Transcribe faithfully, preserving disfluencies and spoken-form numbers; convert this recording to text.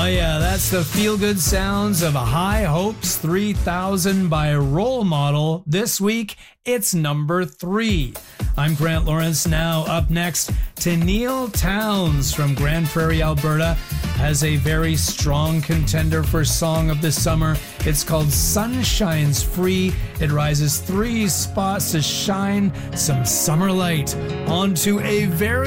Oh yeah, that's the feel-good sounds of High Hopes three thousand by Role Model. This week, it's number three. I'm Grant Lawrence. Now up next, Tenille Townes from Grand Prairie, Alberta, has a very strong contender for Song of the Summer. It's called Sunshine's Free. It rises three spots to shine some summer light onto a very